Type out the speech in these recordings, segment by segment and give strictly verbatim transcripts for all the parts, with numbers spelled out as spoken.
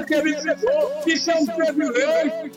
queridos irmãos, isso é um privilégio.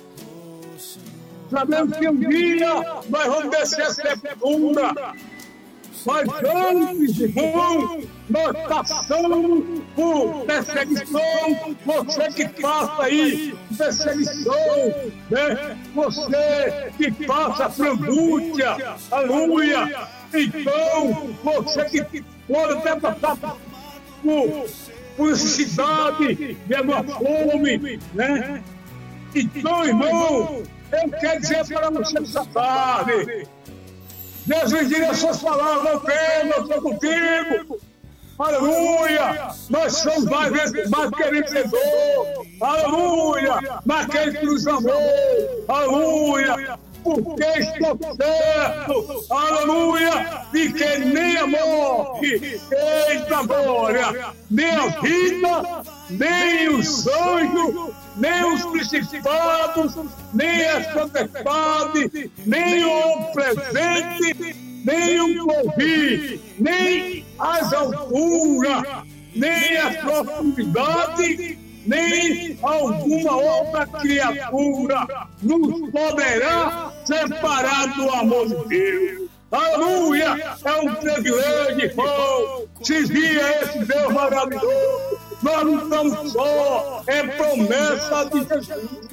Sabemos que um dia nós vamos descer a sepultura. Mas antes, irmão, nós passamos por perseguição. Você que passa aí, perseguição, né? Você que passa por angústia, aleluia. Então, você que pode até passar por, por necessidade, de uma fome, né? Então, irmão, eu quero dizer para você essa tarde, Jesus diz as suas palavras, não tema, eu estou contigo. Aleluia! Nós somos mais, mais que vencedor. Aleluia! Naquele que nos amou. Aleluia! Porque estou certo. Aleluia! De que nem a morte, eita glória, nem a vida, nem os anjos, nem os principados, nem as potestades, nem o presente, nem o porvir, nem as alturas, nem a profundidade, nem alguma outra criatura nos poderá separar do amor de Deus. Aleluia! É um privilégio, irmão, servir a esse Deus maravilhoso. Nós não estamos só, é promessa de Jesus.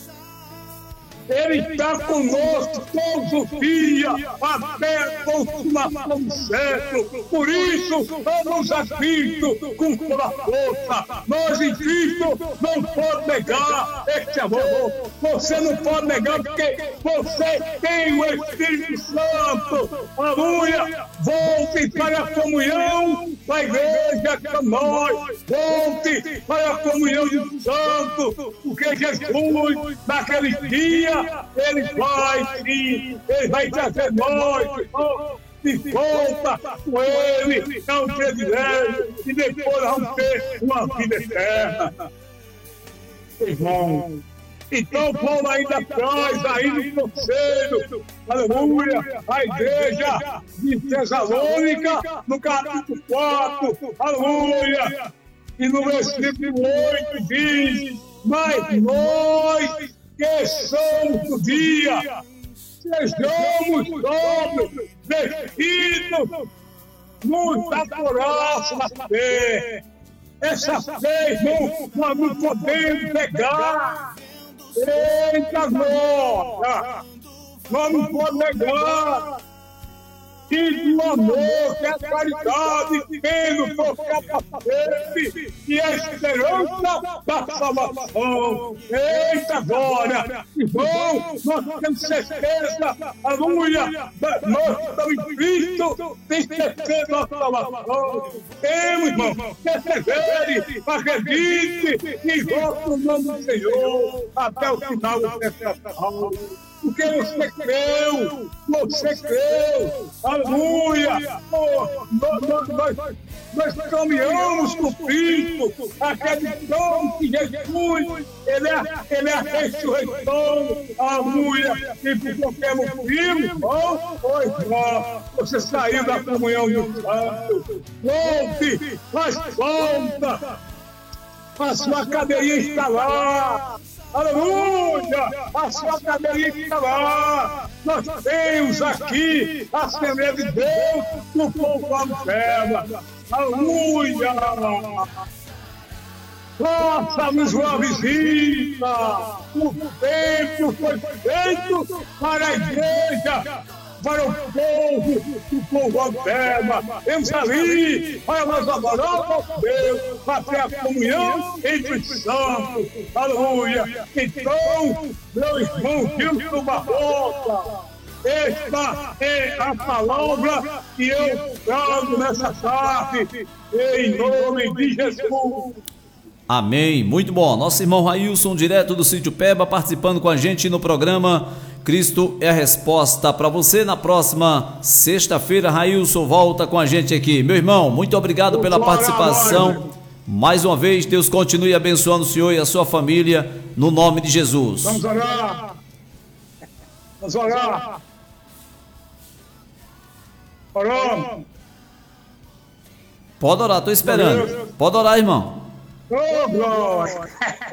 Ele está conosco todos os dias, até a consumação do século. Por isso, vamos a Cristo com toda a força. Nós em Cristo não podemos negar este amor. Você não pode negar porque você tem o Espírito Santo. Aleluia! Volte para a comunhão da igreja com nós. Volte para a comunhão dos santos. Porque Jesus, naquele dia, Ele vai sim, Ele vai trazer nós de volta com Ele. É um privilégio e depois vamos ter uma vida eterna. Irmão, então Paulo ainda traz aí no conselho, aleluia, a igreja de Tessalônica, no capítulo quatro, aleluia, e no versículo oito diz: mas nós que somos do dia, sejamos sóbrios, vestidos, nos adorados na fé. Essa fé, irmão, nós não podemos pegar. Eita glória! Nós não podemos negar. E do amor, que é a caridade, tendo por capacete e a esperança da salvação. Eita glória! Irmão, nós temos certeza, aleluia, nós estamos em Cristo, tem certeza da salvação. Temos, irmão, persevere, acredite e volte no nome do Senhor até o final da tentação. Porque você creu, você creu, aleluia, oh, nós, nós, nós caminhamos com Cristo, acreditamos que Jesus, Ele é, ele é a ressurreição, aleluia, e porque temos filhos, oh, pois não, você saiu da comunhão dos santos, volte, faz volta, a sua cadeirinha está lá. Aleluia! A sua cadeirinha está lá. Nós temos aqui a Assembleia de Deus no povo observa. Aleluia! Faça-nos uma visita. O templo foi feito para a igreja, para o povo, o povo observa. Temos ali para nós adorarmos a Deus, para ter a comunhão entre os santos. Aleluia! Então, meu irmão Gilson Barbosa, esta é a palavra que eu trago nessa tarde, em nome de Jesus. Amém. Muito bom. Nosso irmão Railson, direto do Sítio Peba, participando com a gente no programa Cristo é a Resposta. Para você, na próxima sexta-feira, Railson volta com a gente aqui. Meu irmão, muito obrigado pela participação. Mais uma vez, Deus continue abençoando o senhor e a sua família, no nome de Jesus. Vamos orar. Vamos orar. Oramos. Pode orar, estou esperando. Pode orar, irmão. Oh, glória!